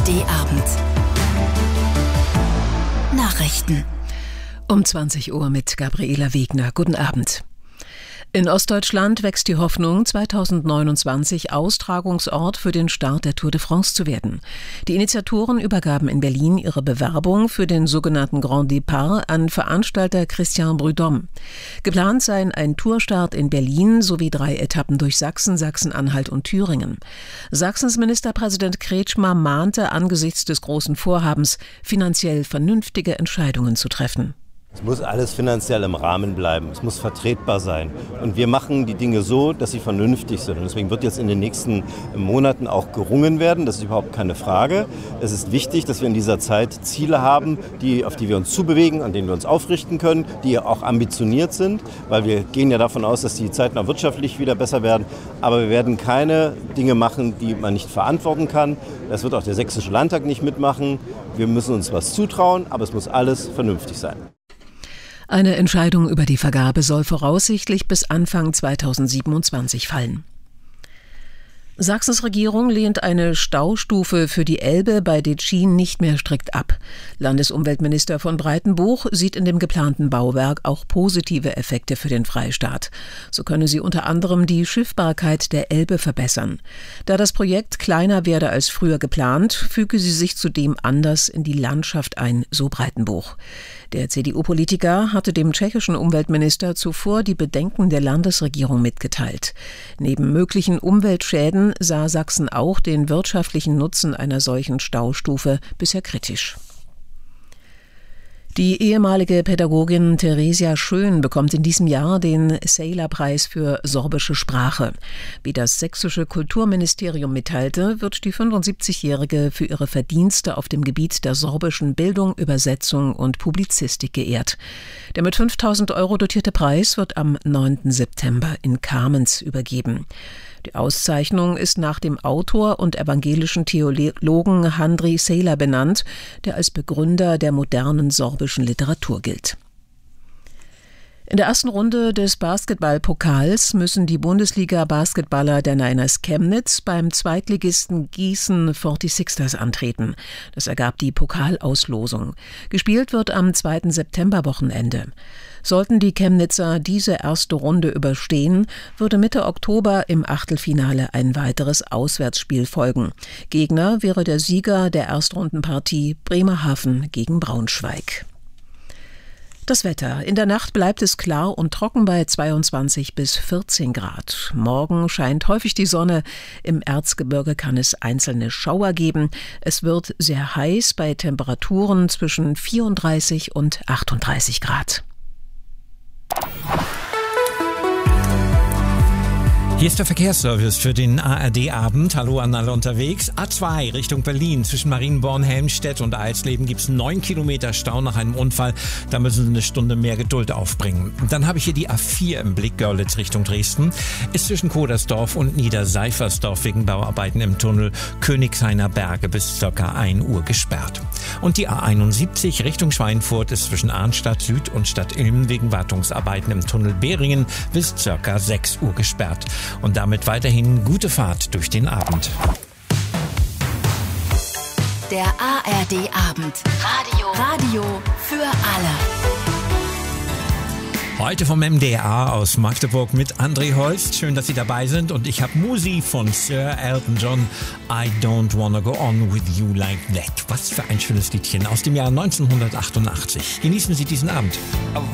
ARD-Abend. Nachrichten. Um 20 Uhr mit Gabriela Wegner. Guten Abend. In Ostdeutschland wächst die Hoffnung, 2029 Austragungsort für den Start der Tour de France zu werden. Die Initiatoren übergaben in Berlin ihre Bewerbung für den sogenannten Grand Départ an Veranstalter Christian Prudhomme. Geplant seien ein Tourstart in Berlin sowie 3 Etappen durch Sachsen, Sachsen-Anhalt und Thüringen. Sachsens Ministerpräsident Kretschmer mahnte angesichts des großen Vorhabens, finanziell vernünftige Entscheidungen zu treffen. Es muss alles finanziell im Rahmen bleiben, es muss vertretbar sein. Und wir machen die Dinge so, dass sie vernünftig sind. Und deswegen wird jetzt in den nächsten Monaten auch gerungen werden, das ist überhaupt keine Frage. Es ist wichtig, dass wir in dieser Zeit Ziele haben, auf die wir uns zubewegen, an denen wir uns aufrichten können, die auch ambitioniert sind, weil wir gehen ja davon aus, dass die Zeiten auch wirtschaftlich wieder besser werden. Aber wir werden keine Dinge machen, die man nicht verantworten kann. Das wird auch der Sächsische Landtag nicht mitmachen. Wir müssen uns was zutrauen, aber es muss alles vernünftig sein. Eine Entscheidung über die Vergabe soll voraussichtlich bis Anfang 2027 fallen. Sachsens Regierung lehnt eine Staustufe für die Elbe bei Detschin nicht mehr strikt ab. Landesumweltminister von Breitenbuch sieht in dem geplanten Bauwerk auch positive Effekte für den Freistaat. So könne sie unter anderem die Schiffbarkeit der Elbe verbessern. Da das Projekt kleiner werde als früher geplant, füge sie sich zudem anders in die Landschaft ein, so Breitenbuch. Der CDU-Politiker hatte dem tschechischen Umweltminister zuvor die Bedenken der Landesregierung mitgeteilt. Neben möglichen Umweltschäden sah Sachsen auch den wirtschaftlichen Nutzen einer solchen Staustufe bisher kritisch. Die ehemalige Pädagogin Theresia Schön bekommt in diesem Jahr den Sejla-Preis für sorbische Sprache. Wie das sächsische Kulturministerium mitteilte, wird die 75-Jährige für ihre Verdienste auf dem Gebiet der sorbischen Bildung, Übersetzung und Publizistik geehrt. Der mit 5.000 € dotierte Preis wird am 9. September in Kamenz übergeben. Die Auszeichnung ist nach dem Autor und evangelischen Theologen Handrij Sejla benannt, der als Begründer der modernen sorbischen Literatur gilt. In der ersten Runde des Basketballpokals müssen die Bundesliga-Basketballer der Niners Chemnitz beim Zweitligisten Gießen 46ers antreten. Das ergab die Pokalauslosung. Gespielt wird am 2. September-Wochenende. Sollten die Chemnitzer diese erste Runde überstehen, würde Mitte Oktober im Achtelfinale ein weiteres Auswärtsspiel folgen. Gegner wäre der Sieger der Erstrundenpartie Bremerhaven gegen Braunschweig. Das Wetter. In der Nacht bleibt es klar und trocken bei 22 bis 14 Grad. Morgen scheint häufig die Sonne. Im Erzgebirge kann es einzelne Schauer geben. Es wird sehr heiß bei Temperaturen zwischen 34 und 38 Grad. Hier ist der Verkehrsservice für den ARD-Abend. Hallo an alle unterwegs. A2 Richtung Berlin. Zwischen Marienborn, Helmstedt und Eisleben gibt es 9 Kilometer Stau nach einem Unfall. Da müssen Sie eine Stunde mehr Geduld aufbringen. Dann habe ich hier die A4 im Blick, Görlitz Richtung Dresden. Ist zwischen Kodersdorf und Niederseifersdorf wegen Bauarbeiten im Tunnel Königshainer Berge bis ca. 1 Uhr gesperrt. Und die A71 Richtung Schweinfurt ist zwischen Arnstadt Süd und Stadt Ilm wegen Wartungsarbeiten im Tunnel Behringen bis ca. 6 Uhr gesperrt. Und damit weiterhin gute Fahrt durch den Abend. Der ARD-Abend. Radio für alle. Heute vom MDR aus Magdeburg mit André Holst. Schön, dass Sie dabei sind. Und ich habe Musi von Sir Elton John. I don't wanna go on with you like that. Was für ein schönes Liedchen aus dem Jahr 1988. Genießen Sie diesen Abend.